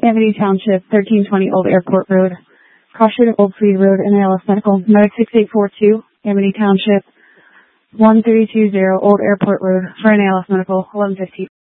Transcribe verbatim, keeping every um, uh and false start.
Amity Township, thirteen twenty Old Airport Road. Cross street of Old Fleet Road, N A L S Medical. Medic six eight four two, Amity Township, one three two zero Old Airport Road, for N A L S Medical, eleven fifteen.